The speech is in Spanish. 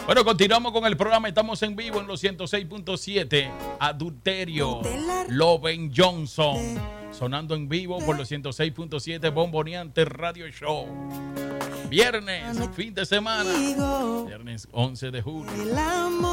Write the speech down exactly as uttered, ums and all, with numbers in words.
Bueno, continuamos con el programa. Estamos en vivo en los ciento seis punto siete. Adulterio. Loven Johnson. Sonando en vivo por los ciento seis punto siete. Bomboneante Radio Show. Viernes, fin de semana. Viernes once de julio.